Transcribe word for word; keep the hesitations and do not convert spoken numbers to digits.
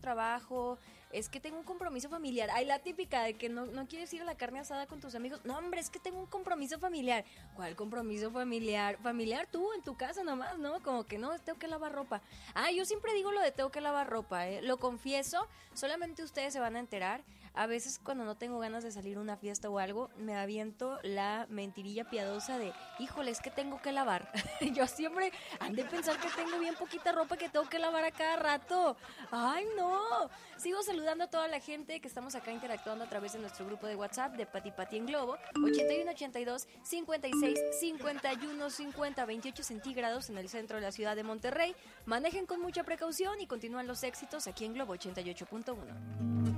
trabajo, es que tengo un compromiso familiar. Ay, la típica de que no, no quieres ir a la carne asada con tus amigos. No, hombre, es que tengo un compromiso familiar. ¿Cuál compromiso familiar? Familiar tú, en tu casa nomás, ¿no? Como que no, tengo que lavar ropa. Ah, yo siempre digo lo de tengo que lavar ropa, ¿eh? Lo confieso, solamente ustedes se van a enterar. A veces cuando no tengo ganas de salir a una fiesta o algo, me aviento la mentirilla piadosa de, híjole, es que tengo que lavar. Yo siempre han de pensar que tengo bien poquita ropa que tengo que lavar a cada rato. ¡Ay, no! Sigo saludando a toda la gente que estamos acá interactuando a través de nuestro grupo de WhatsApp de Pati Pati en Globo. ochenta y uno ochenta y dos cincuenta y seis cincuenta y uno cincuenta, veintiocho centígrados en el centro de la ciudad de Monterrey. Manejen con mucha precaución y continúan los éxitos aquí en Globo ochenta y ocho punto uno.